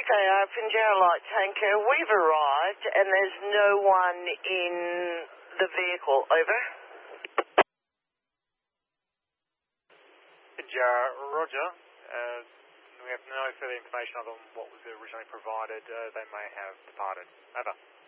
SAR Finjarra Light Tanker. We've arrived and there's no one in the vehicle. Over. Finjarra, roger. We have no further information other than what was originally provided. They may have departed. Over.